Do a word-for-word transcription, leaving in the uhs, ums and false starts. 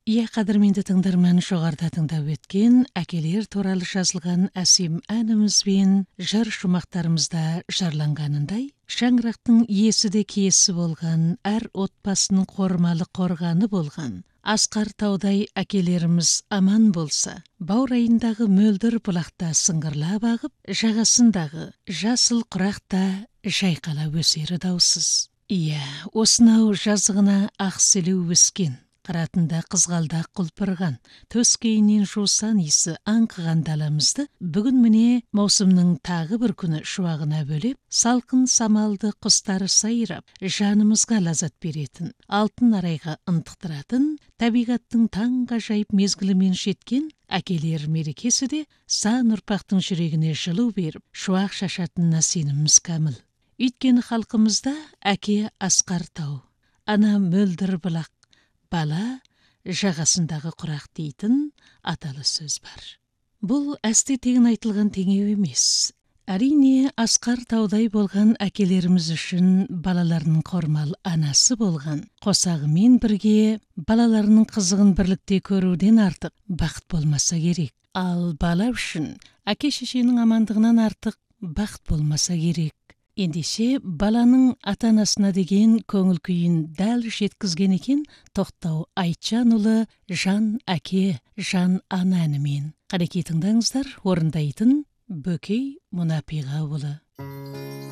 Ия қадірменді тыңдарман, жоғарыда тыңдап өткен әкелер туралы жазылған әсем әнімізбен жыр шумақтарымызда жарланғанындай, шаңырақтың иесі де киесі болған, әр отбасының қормалы қорғаны болған Асқар таудай әкелеріміз аман болса, баурайындағы мөлдір бұлақта сыңғырлап ағып, жағасындағы жасыл құрақта жайқала өсері даусыз. Ия, осынау жазығына ақ селеу өскен, қыратында қызғалдақ құлпырған, төскейінен жусан иісі аңқыған даламызды бүгін міне маусымның тағы бір күні шуағына бөлеп, салқын самалды құстары сайрап, жанымызға лазат беретін, алтын арайға ынтықтыратын, табиғаттың таңғажайып мезгілімен жеткен әкелер мерекесі де сан ұрпақтың жүрегіне жылу беріп, шуақ шашатынына сеніміміз кәміл. Өйткені халқымызда әке асқар тау, ана мөлдір бұлақ, бала жағасындағы құрақ дейтін аталы сөз бар. Бұл әсте тегін айтылған теңеу емес. Әрине, асқар таудай болған әкелеріміз үшін балаларының қормал анасы болған, қосағымен бірге балаларының қызығын бірлікте көруден артық бақыт болмаса керек. Ал бала үшін әке шешенің амандығынан артық бақыт болмаса керек. Ендеше баланың ата-анасына деген көңіл күйін дәл жеткізген екен Тоқтау Айтжанұлы жан әке, жан ана әнімен. Қанекей тыңдаңыздар, орындайтын Бөкей Мұнапиғаұлы.